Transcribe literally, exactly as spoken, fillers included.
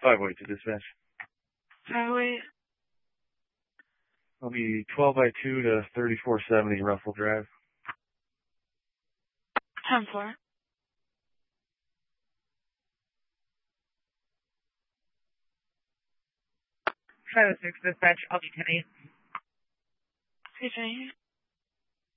five oh eight to dispatch. five oh eight. I'll be twelve by two to thirty-four seventy Russell Drive. ten four. five oh six dispatch, I'll be ten eight. Okay, thank you.